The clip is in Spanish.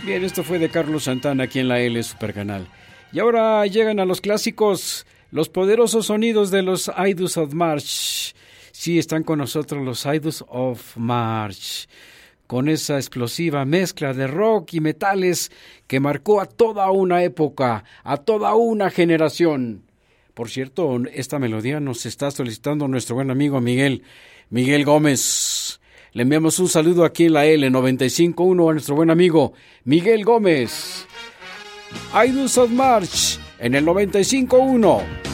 Bien, esto fue de Carlos Santana aquí en la L Super Canal. Y ahora llegan a los clásicos, los poderosos sonidos de los Idols of March. Sí, están con nosotros los Idols of March, con esa explosiva mezcla de rock y metales que marcó a toda una época, a toda una generación. Por cierto, esta melodía nos está solicitando nuestro buen amigo Miguel Gómez. Le enviamos un saludo aquí en la L95.1 a nuestro buen amigo Miguel Gómez. Idols of March en el 95.1.